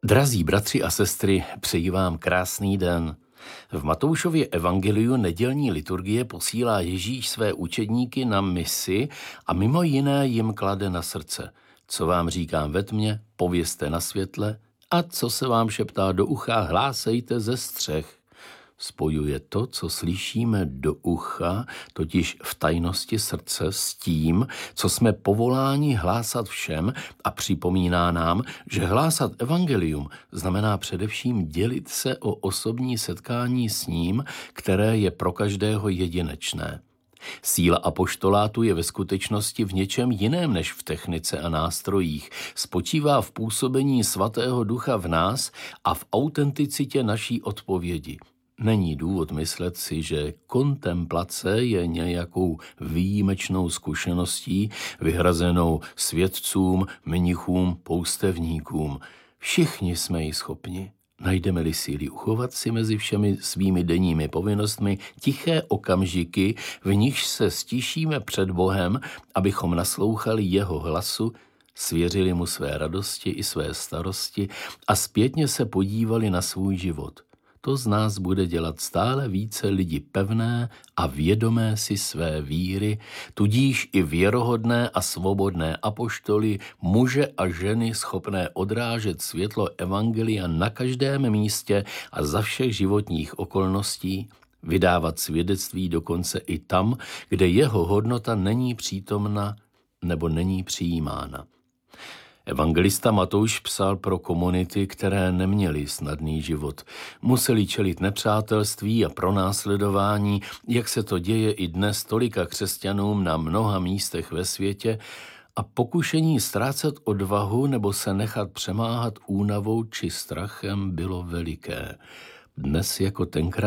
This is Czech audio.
Drazí bratři a sestry, přeji vám krásný den. V Matoušově evangeliu nedělní liturgie posílá Ježíš své učedníky na misi a mimo jiné jim klade na srdce. Co vám říkám ve tmě, povězte na světle, a co se vám šeptá do ucha, hlásejte ze střech. Spojuje to, co slyšíme do ucha, totiž v tajnosti srdce, s tím, co jsme povoláni hlásat všem, a připomíná nám, že hlásat evangelium znamená především dělit se o osobní setkání s ním, které je pro každého jedinečné. Síla apoštolátu je ve skutečnosti v něčem jiném než v technice a nástrojích. Spočívá v působení Svatého Ducha v nás a v autenticitě naší odpovědi. Není důvod myslet si, že kontemplace je nějakou výjimečnou zkušeností vyhrazenou světcům, mnichům, poustevníkům. Všichni jsme ji schopni. Najdeme-li síly uchovat si mezi všemi svými denními povinnostmi tiché okamžiky, v nichž se stišíme před Bohem, abychom naslouchali jeho hlasu, svěřili mu své radosti i své starosti a zpětně se podívali na svůj život. To z nás bude dělat stále více lidi pevné a vědomé si své víry, tudíž i věrohodné a svobodné apoštoly, muže a ženy schopné odrážet světlo evangelia na každém místě a za všech životních okolností, vydávat svědectví dokonce i tam, kde jeho hodnota není přítomna nebo není přijímána. Evangelista Matouš psal pro komunity, které neměly snadný život. Museli čelit nepřátelství a pronásledování, jak se to děje i dnes tolika křesťanům na mnoha místech ve světě, a pokušení ztrácet odvahu nebo se nechat přemáhat únavou či strachem bylo veliké. Dnes jako tenkrát